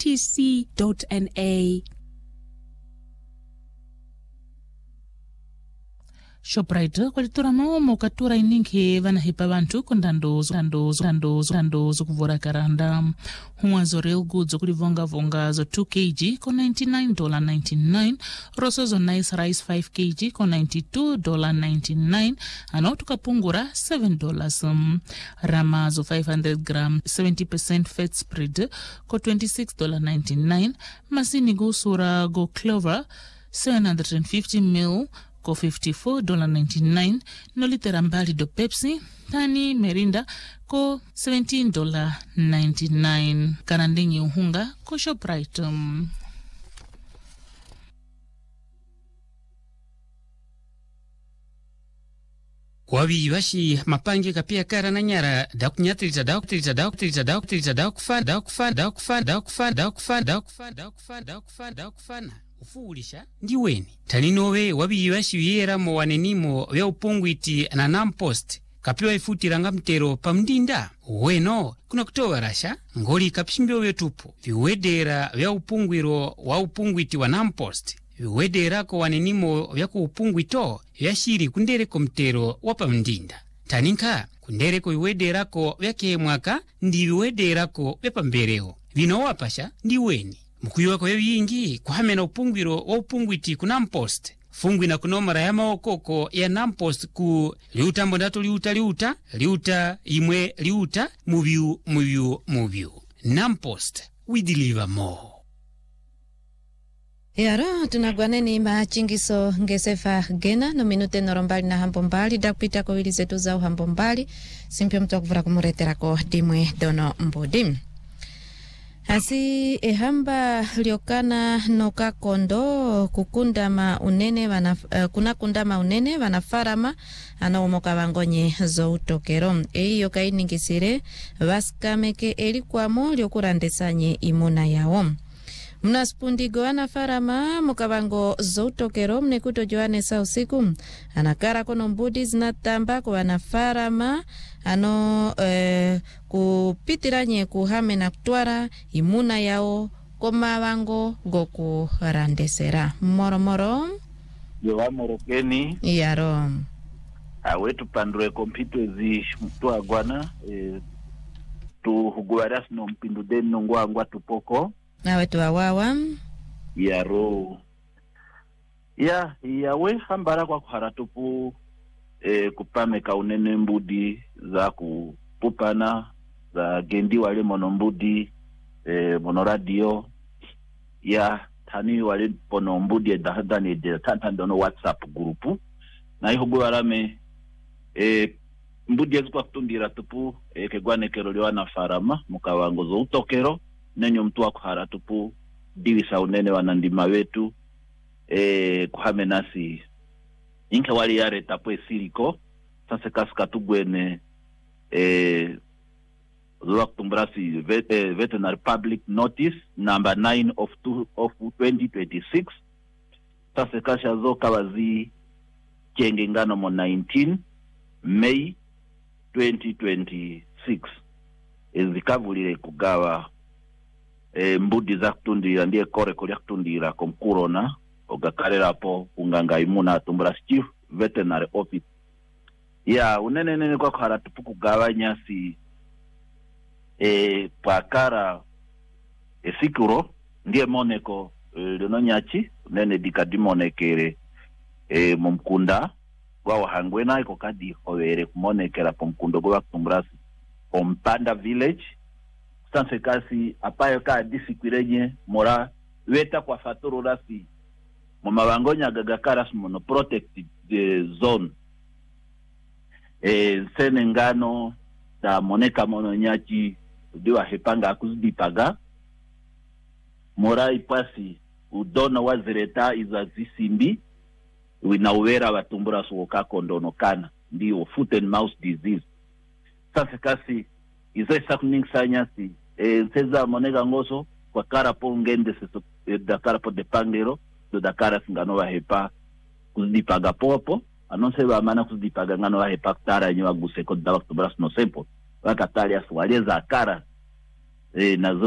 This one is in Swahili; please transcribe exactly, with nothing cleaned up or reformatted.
t c dot n a. Shoprite kwalitura maomo katura ininke vanahipa bantu kondandozo kandozo kandozo kandozo kuvora karanda huwazo real goods kulivonga vonga zo two kilograms ko ninety-nine dollars ninety-nine, roso zo nice rice five kilograms ko ninety-two dollars ninety-nine, anotu kapungura seven dollars, um, rama zo five hundred grams seventy percent fat spread ko twenty-six dollars ninety-nine, masini go sura go clover seven hundred fifty milliliters ko fifty-four dollars ninety-nine, no litera mbali do Pepsi tani Merinda ko seventeen dollars ninety-nine. Karandingi uhunga ko Shoprite. um. Wabi bashi mapange kapia kara na nyara dakunyatiriza dakunyatiriza dakunyatiriza dakunyatiriza dakufana dakufana dakufana dakufana dakufana dakufana dakufana dakufana dakufana ufuulisha ndiweni taninowe wabi bashi yera mo wanenimo ya upungwiti na nampost kapiwa ifutiranga mtero pamdinda weno kuna kutowa rasha ngoli kapimbyo wetupu viwedera vya upungwiro wa upungwiti wa nampost viwedera ko wanenimo vya ku upungwito vya shiri kundere ko mtero wa pamdinda taninka kundere ko viwedera ko vya kemwaka ndi viwedera ko vya pambereo vino wapasha ndiweni mukuyiwa ko yingi kuhamena upungwiro wa upungwiti ku nampost fungwi na kunomara ya maokoko ya nampost ku liuta mbondato liuta liuta liuta imwe liuta mubiu mubiu mubiu nampost we deliver more. Yaro tunagwaneni machingiso ngesefa gena no minute norombali na hambo mbali dakupita ko wili zetu za hambo mbali simpyo mtu akuvura kumuretera ko dimwe dono mbudi. Hasi ehamba liokana noka kondo kukundama unene wana, uh, kuna kundama unene wanafarama anaomoka wangonye zo utokero. Eyo kainingisire vaskameke elikwamo liokurandesanye imuna yao. Mnaspundigo wanafarama mukabango zo utokero mnekuto joane sa usiku. Anakara kono mbudi zinatamba kwa wanafarama ano eh, kupitiranye kuhame na kutwara imuna yao koma wango goku randesera moro moro yowa morokeni yaro awetu pandwe kompito zi mtu agwana e, tu huguwaras no mpindu deni nungwa angwa tupoko awetu awawa yaro ya yawe hambara kwa kuharatupu e, kupame kaunene mbudi za kupupana za gendi wale monombudi e, monoradio ya tani wale ponombudi dahadani de tantandono WhatsApp grupu na ihugu warame e, mbudi ezikwa kutundira tupu e, kegwane keroliwa na farama mukawangozo utokero nenyo mtu wako haratupu diwisa unene wanandima wetu e, kuhame nasi inka wali yare tapwe siliko sasa kasika tugwene eh zuwa kutumbrasi vet, eh, veterinary public notice number nine of two of twenty twenty-six sasa kasha zoka wazi chenge ngano mo nineteen May twenty twenty-six ezikavulire kugawa eh, mbudi za kutundira ndiye kore kuri kutundira komkurona ogakarera po unganga imuna atumbra chief veterinary office ya unene nene kwa kara tupuku gawanya si e pakara e sikuro ndiye moneko e, linonyachi nene dikadimonekere e mumkunda kwa wahangwena iko kadi hovere kumonekera po mkundo kwa kutumbrasi Ompanda village sanse kasi apayo ka disikwirenye mora weta kwa faturo rasi mumabangonya gagakaras mono protected uh, zone e senengano da moneka mono nyachi diwa hepanga akuzidipaga mora ipasi udono wazireta izazisimbi winawera watumbura suoka kondono kana ndiyo foot and mouth disease sasa kasi izo isakuning sanyasi e seza moneka ngoso kwa karapo ngende seso e, da karapo de pangero do dakara singano wa hepa kuzidipaga popo anonse ba mana kuzidipaga ngano wa hepa tara nyo aguse ko dawa to brass no sempo wakatalia swaleza kara e nazo